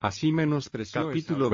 así menospreció. Capítulo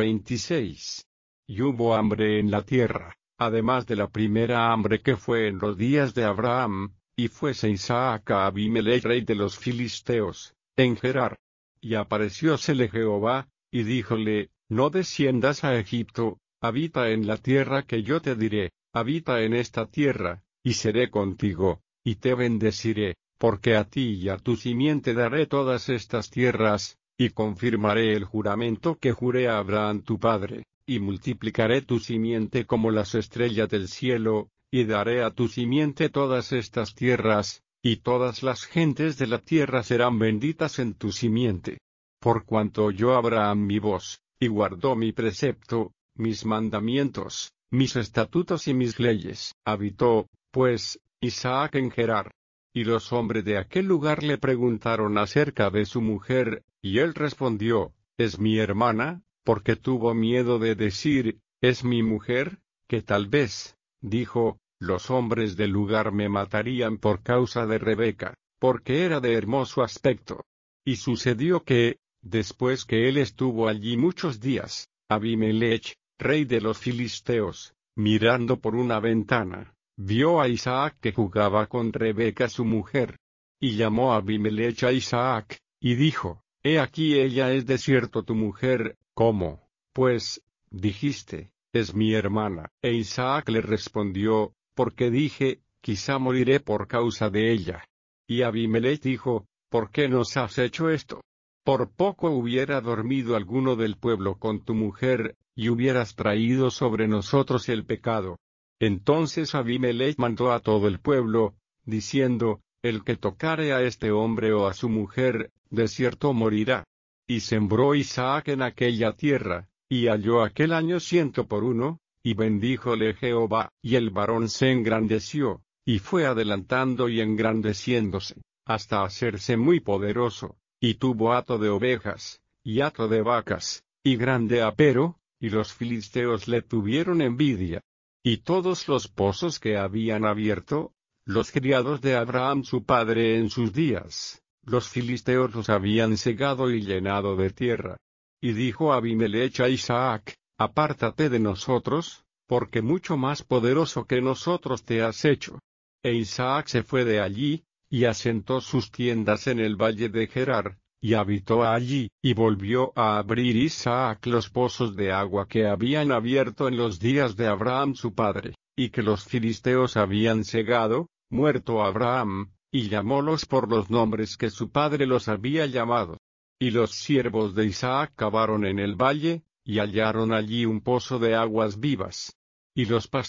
26. Y hubo hambre en la tierra, además de la primera hambre que fue en los días de Abraham, y fuese Isaac a Abimelech rey de los filisteos, en Gerar. Y apareciósele Jehová, y díjole, no desciendas a Egipto, habita en la tierra que yo te diré, habita en esta tierra, y seré contigo, y te bendeciré, porque a ti y a tu simiente daré todas estas tierras, y confirmaré el juramento que juré a Abraham tu padre, y multiplicaré tu simiente como las estrellas del cielo, y daré a tu simiente todas estas tierras, y todas las gentes de la tierra serán benditas en tu simiente. Por cuanto oyó Abraham mi voz, y guardó mi precepto, mis mandamientos, mis estatutos y mis leyes. Habitó, pues, Isaac en Gerar. Y los hombres de aquel lugar le preguntaron acerca de su mujer, y él respondió, es mi hermana, porque tuvo miedo de decir, es mi mujer, que tal vez, dijo, los hombres del lugar me matarían por causa de Rebeca, porque era de hermoso aspecto. Y sucedió que, después que él estuvo allí muchos días, Abimelech, rey de los filisteos, mirando por una ventana, vio a Isaac que jugaba con Rebeca su mujer. Y llamó a Abimelech a Isaac, y dijo, he aquí ella es de cierto tu mujer. ¿Cómo, pues, dijiste, es mi hermana? E Isaac le respondió, porque dije, quizá moriré por causa de ella. Y Abimelech dijo, ¿por qué nos has hecho esto? Por poco hubiera dormido alguno del pueblo con tu mujer, y hubieras traído sobre nosotros el pecado. Entonces Abimelech mandó a todo el pueblo, diciendo, el que tocare a este hombre o a su mujer, de cierto morirá. Y sembró Isaac en aquella tierra, y halló aquel año 100 por 1, y bendíjole Jehová. Y el varón se engrandeció, y fue adelantando y engrandeciéndose, hasta hacerse muy poderoso, y tuvo hato de ovejas, y hato de vacas, y grande apero, y los filisteos le tuvieron envidia. Y todos los pozos que habían abierto, los criados de Abraham su padre en sus días, los filisteos los habían cegado y llenado de tierra. Y dijo Abimelech a Isaac, apártate de nosotros, porque mucho más poderoso que nosotros te has hecho. E Isaac se fue de allí, y asentó sus tiendas en el valle de Gerar, y habitó allí. Y volvió a abrir Isaac los pozos de agua que habían abierto en los días de Abraham su padre, y que los filisteos habían cegado, muerto Abraham, y llamólos por los nombres que su padre los había llamado. Y los siervos de Isaac cavaron en el valle, y hallaron allí un pozo de aguas vivas. Y los